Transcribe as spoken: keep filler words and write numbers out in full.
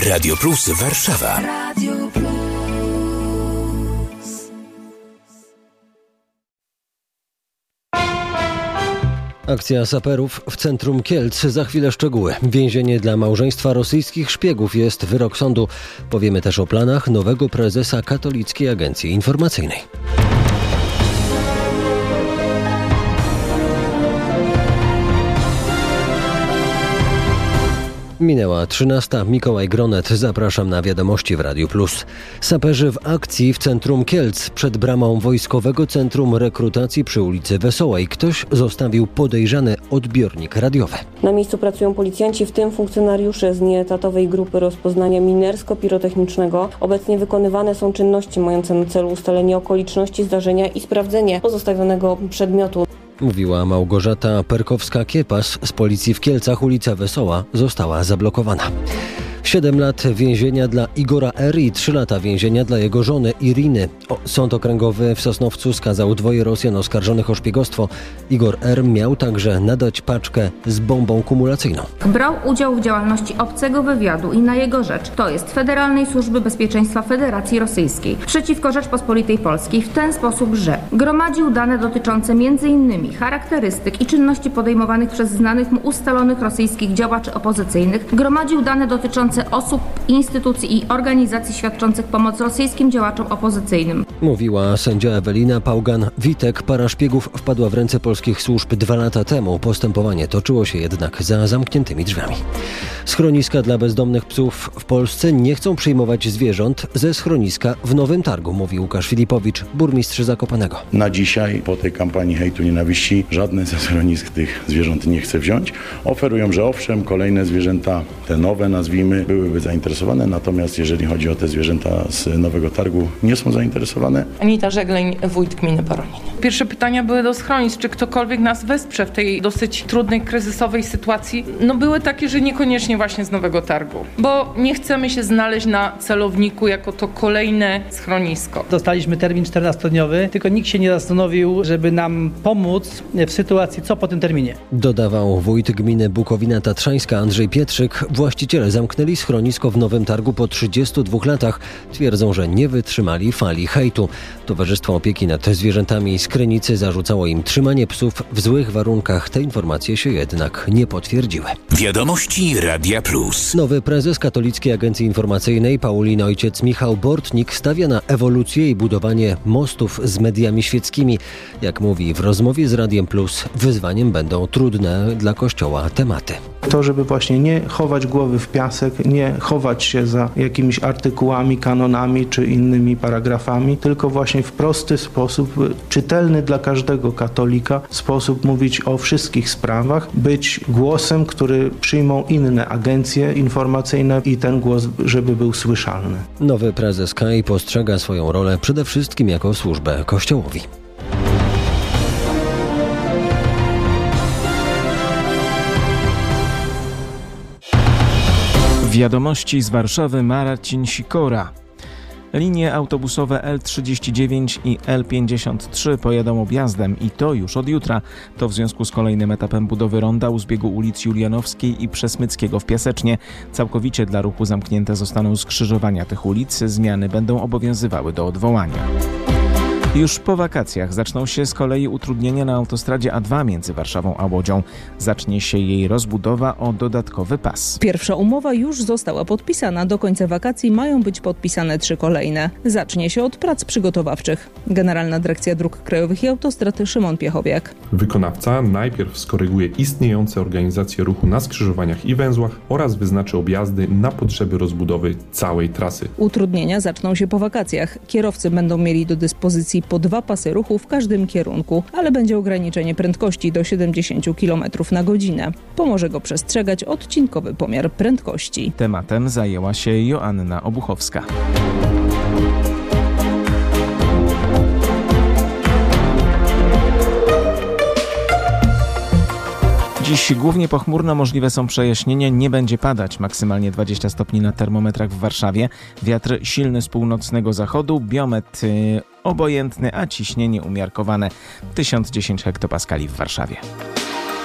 Radio Plus Warszawa. Radio Plus. Akcja saperów w centrum Kielc. Za chwilę szczegóły. Więzienie dla małżeństwa rosyjskich szpiegów jest wyrok sądu. Powiemy też o planach nowego prezesa Katolickiej Agencji Informacyjnej. Minęła trzynasta. Mikołaj Gronet. Zapraszam na wiadomości w Radiu Plus. Saperzy w akcji w centrum Kielc. Przed bramą Wojskowego Centrum Rekrutacji przy ulicy Wesołej ktoś zostawił podejrzany odbiornik radiowy. Na miejscu pracują policjanci, w tym funkcjonariusze z nieetatowej grupy rozpoznania minersko-pirotechnicznego. Obecnie wykonywane są czynności mające na celu ustalenie okoliczności zdarzenia i sprawdzenie pozostawionego przedmiotu. Mówiła Małgorzata Perkowska-Kiepas z policji w Kielcach. Ulica Wesoła została zablokowana. Siedem lat więzienia dla Igora R. i trzy lata więzienia dla jego żony Iriny. O, Sąd Okręgowy w Sosnowcu skazał dwoje Rosjan oskarżonych o szpiegostwo. Igor R. miał także nadać paczkę z bombą kumulacyjną. Brał udział w działalności obcego wywiadu i na jego rzecz, to jest Federalnej Służby Bezpieczeństwa Federacji Rosyjskiej, przeciwko Rzeczpospolitej Polskiej w ten sposób, że gromadził dane dotyczące między innymi charakterystyk i czynności podejmowanych przez znanych mu ustalonych rosyjskich działaczy opozycyjnych, gromadził dane dotyczące osób, instytucji i organizacji świadczących pomoc rosyjskim działaczom opozycyjnym. Mówiła sędzia Ewelina Pałgan-Witek. Para szpiegów wpadła w ręce polskich służb dwa lata temu. Postępowanie toczyło się jednak za zamkniętymi drzwiami. Schroniska dla bezdomnych psów w Polsce nie chcą przyjmować zwierząt ze schroniska w Nowym Targu, mówi Łukasz Filipowicz, burmistrz Zakopanego. Na dzisiaj, po tej kampanii hejtu nienawiści, żadne ze schronisk tych zwierząt nie chce wziąć. Oferują, że owszem, kolejne zwierzęta, te nowe nazwijmy, byłyby zainteresowane, natomiast jeżeli chodzi o te zwierzęta z Nowego Targu, nie są zainteresowane. Anita Żegleń, wójt gminy Baronin. Pierwsze pytania były do schronisk, czy ktokolwiek nas wesprze w tej dosyć trudnej, kryzysowej sytuacji. No były takie, że niekoniecznie właśnie z Nowego Targu, bo nie chcemy się znaleźć na celowniku jako to kolejne schronisko. Dostaliśmy termin czternastodniowy, tylko nikt się nie zastanowił, żeby nam pomóc w sytuacji, co po tym terminie. Dodawał wójt gminy Bukowina Tatrzańska Andrzej Pietrzyk. Właściciele zamknęli schronisko w Nowym Targu po trzydziestu dwóch latach. Twierdzą, że nie wytrzymali fali hejtu. Towarzystwo Opieki nad Zwierzętami z Krynicy zarzucało im trzymanie psów w złych warunkach. Te informacje się jednak nie potwierdziły. Wiadomości Radia Plus. Nowy prezes Katolickiej Agencji Informacyjnej Paulin ojciec Michał Bortnik stawia na ewolucję i budowanie mostów z mediami świeckimi. Jak mówi w rozmowie z Radiem Plus, wyzwaniem będą trudne dla Kościoła tematy. To, żeby właśnie nie chować głowy w piasek, nie chować się za jakimiś artykułami, kanonami czy innymi paragrafami, tylko właśnie w prosty sposób, czytelny dla każdego katolika sposób mówić o wszystkich sprawach, być głosem, który przyjmą inne agencje informacyjne i ten głos, żeby był słyszalny. Nowy prezes K A I postrzega swoją rolę przede wszystkim jako służbę Kościołowi. Wiadomości z Warszawy, Marcin Sikora. Linie autobusowe L trzydzieści dziewięć i L pięćdziesiąt trzy pojadą objazdem i to już od jutra. To w związku z kolejnym etapem budowy ronda u zbiegu ulic Julianowskiej i Przesmyckiego w Piasecznie. Całkowicie dla ruchu zamknięte zostaną skrzyżowania tych ulic. Zmiany będą obowiązywały do odwołania. Już po wakacjach zaczną się z kolei utrudnienia na autostradzie A dwa między Warszawą a Łodzią. Zacznie się jej rozbudowa o dodatkowy pas. Pierwsza umowa już została podpisana. Do końca wakacji mają być podpisane trzy kolejne. Zacznie się od prac przygotowawczych. Generalna Dyrekcja Dróg Krajowych i Autostrad Szymon Piechowiak. Wykonawca najpierw skoryguje istniejące organizacje ruchu na skrzyżowaniach i węzłach oraz wyznaczy objazdy na potrzeby rozbudowy całej trasy. Utrudnienia zaczną się po wakacjach. Kierowcy będą mieli do dyspozycji po dwa pasy ruchu w każdym kierunku, ale będzie ograniczenie prędkości do siedemdziesiąt kilometrów na godzinę. Pomoże go przestrzegać odcinkowy pomiar prędkości. Tematem zajęła się Joanna Obuchowska. Dziś głównie pochmurno, możliwe są przejaśnienia, nie będzie padać. Maksymalnie dwadzieścia stopni na termometrach w Warszawie. Wiatr silny z północnego zachodu, biometr obojętny, a ciśnienie umiarkowane tysiąc dziesięć hektopaskali w Warszawie.